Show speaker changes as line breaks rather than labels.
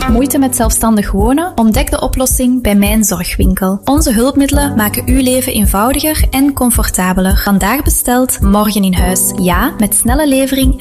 Moeite met zelfstandig wonen? Ontdek de oplossing bij Mijn Zorgwinkel. Onze hulpmiddelen maken uw leven eenvoudiger en comfortabeler. Vandaag besteld, morgen in huis. Ja, met snelle levering